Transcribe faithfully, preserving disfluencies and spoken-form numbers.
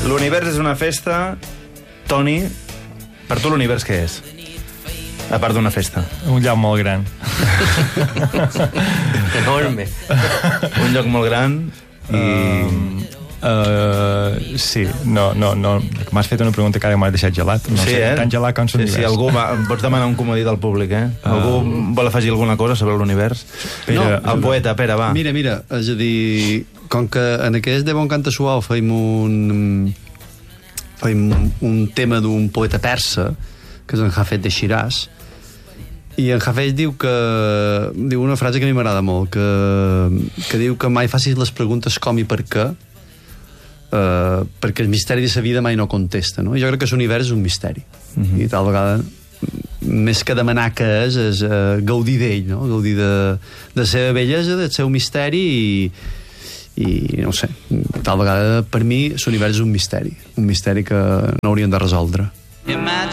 L'univers és una festa. Toni, per tu l'univers què és? A part d'una festa. Un lloc molt gran. Enorme. Un lloc molt gran i... Um, uh, sí, no, no, no. M'has fet una pregunta que ara m'has deixat gelat. No sí, sé, eh? tan gelat com sí, l'univers. sí, algú va... Pots demanar un comodí del públic, eh? Algú uh... vol afegir alguna cosa sobre l'univers? No, el poeta, Pere, va. Mira, mira, és a dir, com que en aquest de Bon Canta Suau feim un... feim un tema d'un poeta persa, que és en Hafez de Shiraz, i en Hafez diu que diu una frase que a mi m'agrada molt, que, que diu que mai facis les preguntes com i per què, uh, perquè el misteri de la vida mai no contesta, no? I jo crec que l'univers és un misteri, uh-huh. I tal vegada més que demanar què és, és uh, gaudir d'ell, no? Gaudir de, de la seva bellesa, del seu misteri, i, i no sé, tal vegada per mi l'univers és un misteri, un misteri que no hauríem de resoldre.